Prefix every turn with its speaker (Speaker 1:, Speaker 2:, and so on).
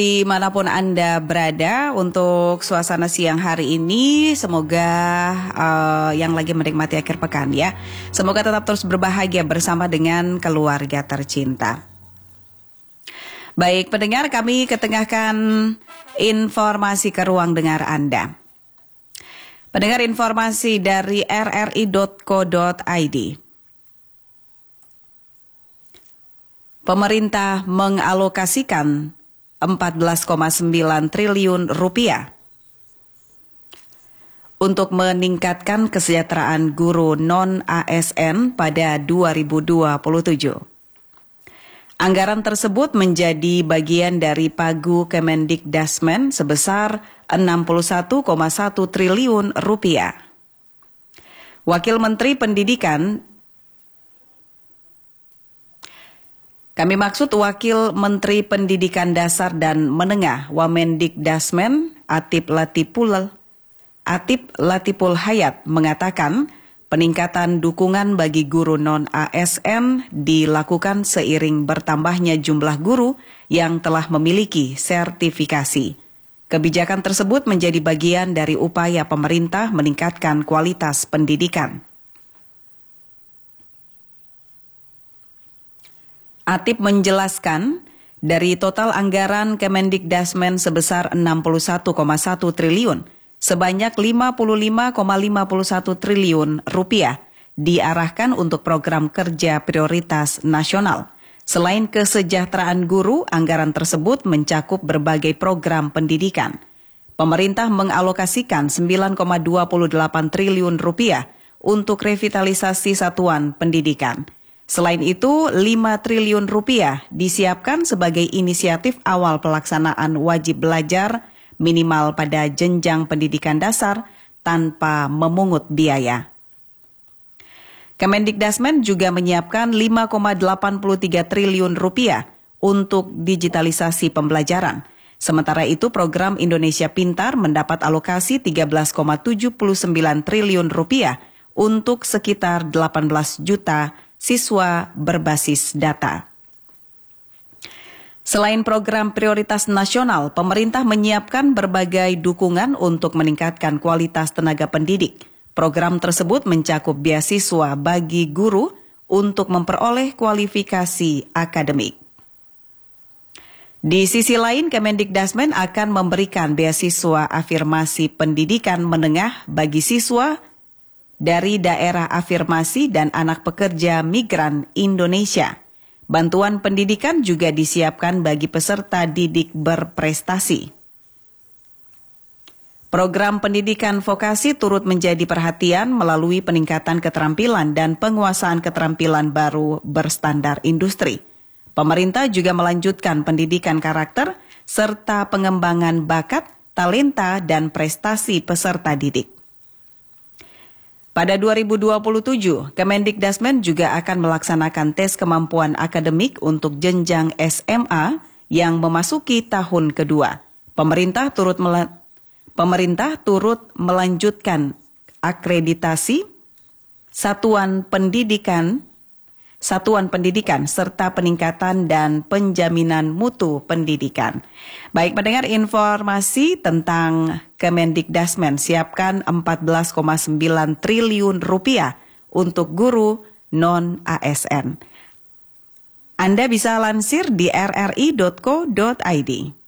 Speaker 1: Dimanapun Anda berada untuk suasana siang hari ini, semoga yang lagi menikmati akhir pekan ya, semoga tetap terus berbahagia bersama dengan keluarga tercinta. Baik pendengar, kami ketengahkan informasi ke ruang dengar Anda. Pendengar, informasi dari rri.co.id. Pemerintah mengalokasikan 14,9 triliun rupiah untuk meningkatkan kesejahteraan guru non-ASN pada 2027. Anggaran tersebut menjadi bagian dari Pagu Kemendikdasmen sebesar 61,1 triliun rupiah. Wakil Menteri Pendidikan Wakil Menteri Pendidikan Dasar dan Menengah Wamendikdasmen Atip Latiful Hayat mengatakan peningkatan dukungan bagi guru non-ASN dilakukan seiring bertambahnya jumlah guru yang telah memiliki sertifikasi. Kebijakan tersebut menjadi bagian dari upaya pemerintah meningkatkan kualitas pendidikan. Atip menjelaskan, dari total anggaran Kemendikdasmen sebesar 61,1 triliun, sebanyak 55,51 triliun rupiah diarahkan untuk program kerja prioritas nasional. Selain kesejahteraan guru, anggaran tersebut mencakup berbagai program pendidikan. Pemerintah mengalokasikan 9,28 triliun rupiah untuk revitalisasi satuan pendidikan. Selain itu, 5 triliun rupiah disiapkan sebagai inisiatif awal pelaksanaan wajib belajar minimal pada jenjang pendidikan dasar tanpa memungut biaya. Kemendikdasmen juga menyiapkan 5,83 triliun rupiah untuk digitalisasi pembelajaran. Sementara itu, program Indonesia Pintar mendapat alokasi 13,79 triliun rupiah untuk sekitar 18 juta siswa berbasis data. Selain program prioritas nasional, pemerintah menyiapkan berbagai dukungan untuk meningkatkan kualitas tenaga pendidik. Program tersebut mencakup beasiswa bagi guru untuk memperoleh kualifikasi akademik. Di sisi lain, Kemendikdasmen akan memberikan beasiswa afirmasi pendidikan menengah bagi siswa dari daerah afirmasi dan anak pekerja migran Indonesia. Bantuan pendidikan juga disiapkan bagi peserta didik berprestasi. Program pendidikan vokasi turut menjadi perhatian melalui peningkatan keterampilan dan penguasaan keterampilan baru berstandar industri. Pemerintah juga melanjutkan pendidikan karakter serta pengembangan bakat, talenta, dan prestasi peserta didik. Pada 2027, Kemendikdasmen juga akan melaksanakan tes kemampuan akademik untuk jenjang SMA yang memasuki tahun kedua. Pemerintah turut melanjutkan akreditasi satuan pendidikan serta peningkatan dan penjaminan mutu pendidikan. Baik pendengar, informasi tentang Kemendikdasmen siapkan 14,9 triliun rupiah untuk guru non-ASN. Anda bisa lansir di rri.co.id.